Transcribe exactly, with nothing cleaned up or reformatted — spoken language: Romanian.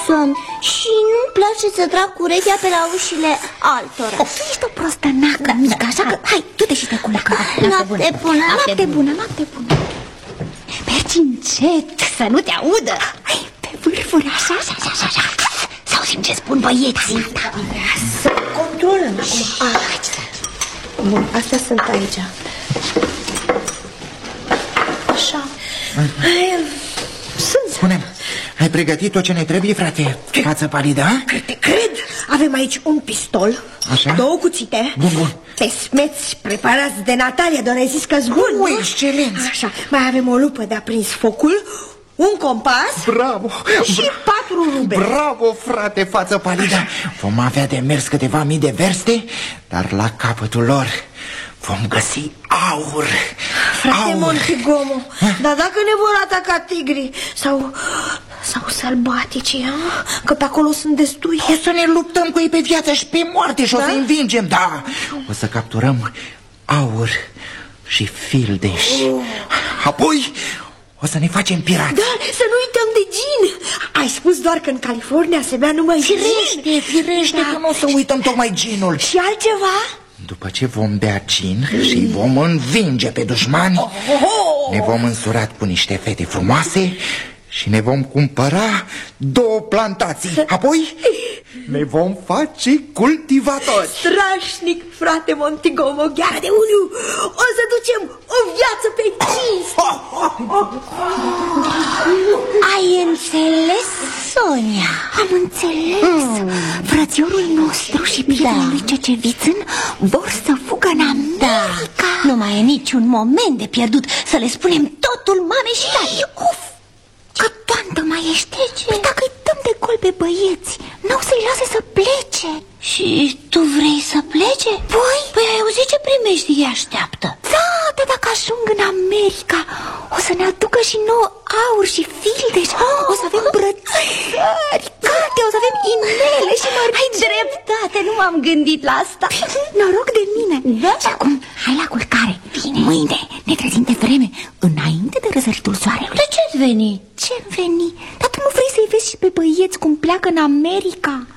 somn și nu-mi place să trag cu urechea pe la ușile altora. Tu ești o prostănacă mică, așa că hai, du-te și te culcă. Noapte bună. Noapte bună, noapte bună. Mergi încet, să nu te audă. Hai, pe vârfuri, așa, așa, așa, așa. Să auzim ce spun băieții. Să controlăm acum. Bun, astea sunt aici. Așa. Sunt. Spune-mi, ai pregătit tot ce ne trebuie, frate? Față palidă, a? Cred, cred. Avem aici un pistol. Așa? Două cuțite. Bun, bun. Pe smeți preparați de Natalia, doar ai zis că-s bun, O, nu? excelent. Așa, mai avem o lupă de aprins focul, un compas. Bravo. Și Bra patru rube. Bravo, frate, față palidă. Vom avea de mers câteva mii de verste, dar la capătul lor vom găsi aur. Frate aur. Montigomo, dar dacă ne vor ataca tigrii sau, sau sălbaticii, ha? Că pe acolo sunt destui. O să ne luptăm cu ei pe viață și pe moarte și da? o să învingem, da. O să capturăm aur și fildeș. oh. Apoi o să ne facem pirați. Da, să nu uităm de gin. Ai spus doar că în California se bea numai gin. Firește, firește, da. Că nu o să uităm tocmai ginul. Și altceva? După ce vom bea gin și vom învinge pe dușmani, oh, oh, oh. ne vom însurat cu niște fete frumoase și ne vom cumpăra două plantații. Apoi ne vom face cultivatori. Strașnic, frate Montigomo, gheara de unu. O să ducem o viață pe cinste. Ai înțeles, Sonia? Am înțeles. mm. Frățiorul nostru și prietenul da. lui Cecevițân vor să fugă în America. da. Nu mai e niciun moment de pierdut. Să le spunem totul mamei și tati. Uf, că toantă mai ești. Păi dacă îi dăm de gol pe băieți, n-au să-i lase să plece. Și tu vrei să plece? Păi, păi ai auzit ce primești îi așteaptă. Da, dar dacă ajung în America, o să ne aducă și nouă aur și fildeș. O să avem brățări, carte, o să avem inele și mărgini. Ai dreptate, nu m-am gândit la asta. Noroc de mine. Da? Și acum, hai la culcare. Bine. Mâine ne trezim de vreme, înainte de răsăritul soarelui. De ce-ți veni? Ce-mi veni? Dar tu nu vrei să-i vezi și pe băieți cum pleacă în America?